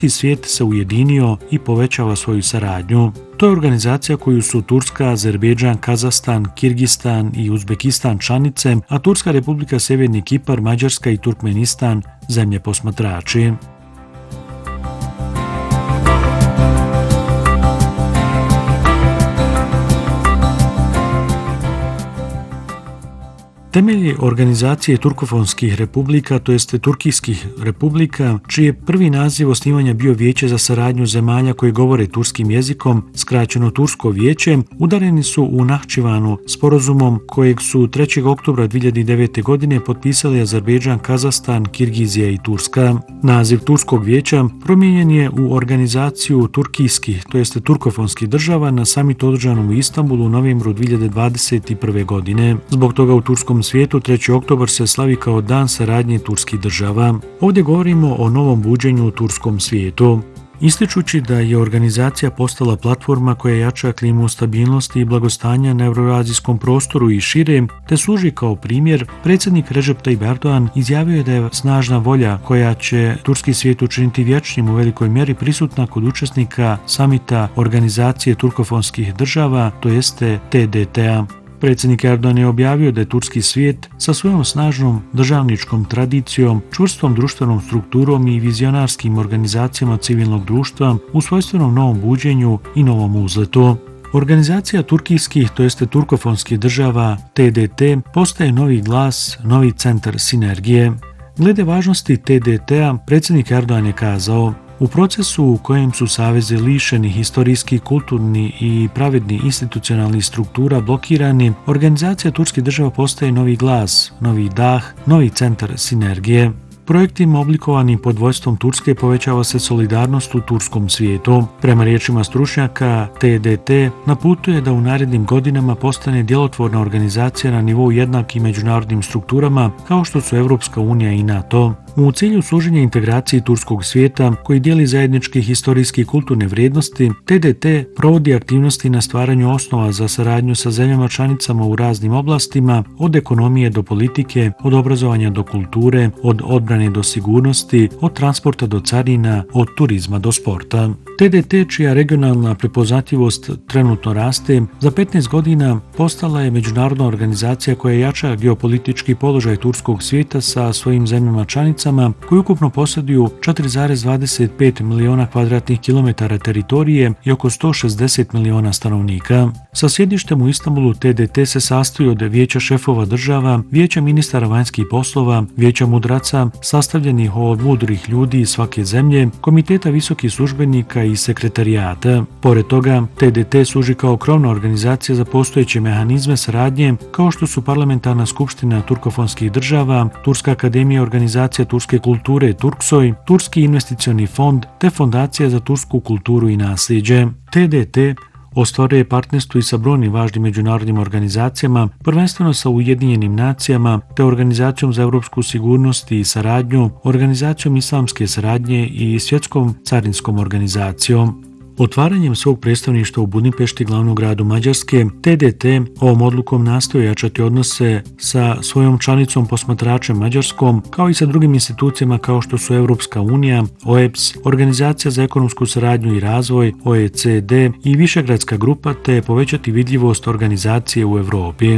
svijet se ujedinio i povećava svoju saradnju. To je organizacija koju su Turska, Azerbejdžan, Kazahstan, Kirgistan i Uzbekistan članice, a Turska Republika, Sjeverni Kipar, Mađarska i Turkmenistan zemlje posmatrači. Temelji organizacije turkofonskih republika, to jeste turkijskih republika, čiji je prvi naziv osnivanja bio Vijeće za saradnju zemalja koji govore turskim jezikom, skraćeno Tursko vijeće, udareni su u Nahčivanu sporazumom kojeg su 3. oktobra 2009. godine potpisali Azerbejdžan, Kazahstan, Kirgizija i Turska. Naziv Turskog vijeća promijenjen je u organizaciju turkijskih, to jeste turkofonskih država na samitu održanom u Istanbulu u novembru 2021. godine. Zbog toga u turskom svijetu 3. oktobar se slavi kao Dan saradnje turskih država. Ovdje govorimo o novom buđenju u turskom svijetu. Ističući da je organizacija postala platforma koja jača klimu stabilnosti i blagostanja na euroazijskom prostoru i šire, te služi kao primjer, predsjednik Recep Tayyip Erdogan izjavio je da je snažna volja koja će turski svijet učiniti vječnim u velikoj mjeri prisutna kod učesnika samita organizacije turkofonskih država, to jeste TDT-a. Predsjednik Erdogan je objavio da je turski svijet sa svojom snažnom državničkom tradicijom, čvrstom društvenom strukturom i vizionarskim organizacijama civilnog društva u svojstvenom novom buđenju i novom uzletu. Organizacija turkijskih, to jeste turkofonskih država TDT, postaje novi glas, novi centar sinergije. Glede važnosti TDT-a, predsjednik Erdogan je kazao: u procesu u kojem su savezi lišeni historijski, kulturni i pravedni institucionalnih struktura blokirani, organizacija turskih država postaje novi glas, novi dah, novi centar sinergije. Projektima oblikovanim pod vodstvom Turske povećava se solidarnost u turskom svijetu. Prema riječima stručnjaka, TDT na putu je da u narednim godinama postane djelotvorna organizacija na nivou jednakim međunarodnim strukturama kao što su Europska unija i NATO. U cilju služenja integraciji turskog svijeta, koji dijeli zajedničke historijske i kulturne vrijednosti, TDT provodi aktivnosti na stvaranju osnova za saradnju sa zemljama članicama u raznim oblastima, od ekonomije do politike, od obrazovanja do kulture, od odbrane do sigurnosti, od transporta do carina, od turizma do sporta. TDT, čija regionalna prepoznatljivost trenutno raste, za 15 godina postala je međunarodna organizacija koja jača geopolitički položaj turskog svijeta sa svojim zemljama članicama koji ukupno posjeduju 4,25 miliona kvadratnih kilometara teritorije i oko 160 miliona stanovnika. Sa sjedištem u Istanbulu TDT se sastoji od Vijeća šefova država, Vijeća ministara vanjskih poslova, Vijeća mudraca, sastavljenih od mudrih ljudi iz svake zemlje, Komiteta visokih službenika i sekretarijata. Pored toga, TDT služi kao krovna organizacija za postojeće mehanizme saradnje kao što su Parlamentarna skupština turkofonskih država, Turska akademija organizacija turske kulture Turksoj, Turski investicioni fond te Fondacija za tursku kulturu i nasljeđe. TDT ostvaruje partnerstvo i sa brojnim važnim međunarodnim organizacijama, prvenstveno sa Ujedinjenim nacijama, te Organizacijom za europsku sigurnost i saradnju, Organizacijom islamske saradnje i Svjetskom carinskom organizacijom. Otvaranjem svog predstavništva u Budimpešti, glavnom gradu Mađarske, TDT ovom odlukom nastoji jačati odnose sa svojom članicom posmatračem Mađarskom, kao i sa drugim institucijama kao što su Europska unija, OEBS, Organizacija za ekonomsku saradnju i razvoj, OECD i Višegradska grupa, te povećati vidljivost organizacije u Europi.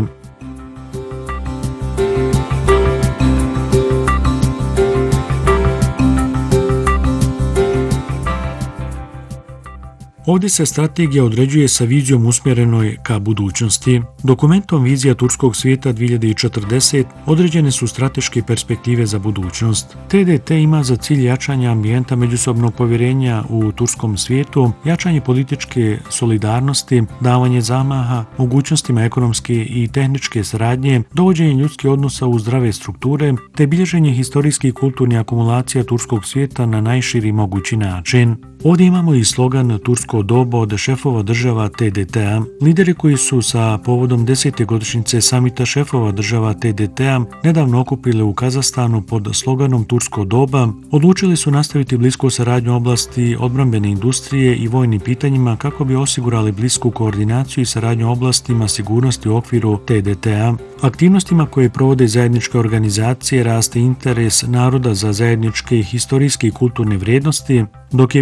Ovdje se strategija određuje sa vizijom usmjerenoj ka budućnosti. Dokumentom Vizija turskog svijeta 2040 određene su strateške perspektive za budućnost. TDT ima za cilj jačanje ambijenta međusobnog povjerenja u turskom svijetu, jačanje političke solidarnosti, davanje zamaha, mogućnostima ekonomske i tehničke saradnje, dovođenje ljudskih odnosa u zdrave strukture, te bilježenje historijskih i kulturnih akumulacija turskog svijeta na najširi mogući način. Ovdje imamo i slogan Tursko doba od šefova država TDT-a. Lideri koji su sa povodom 10. godišnjice samita šefova država TDT-a nedavno okupili u Kazahstanu pod sloganom Tursko doba, odlučili su nastaviti blisku saradnju u oblasti odbrambene industrije i vojnim pitanjima kako bi osigurali blisku koordinaciju i saradnju u oblastima sigurnosti u okviru TDT-a. Aktivnostima koje provode zajedničke organizacije raste interes naroda za zajedničke historijske i kulturne vrijednosti, dok je